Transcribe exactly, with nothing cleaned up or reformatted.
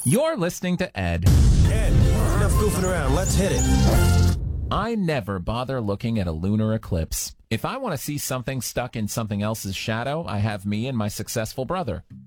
You're listening to Ed. Ed, enough goofing around. Let's hit it. I never bother looking at a lunar eclipse. If I want to see something stuck in something else's shadow, I have me and my successful brother.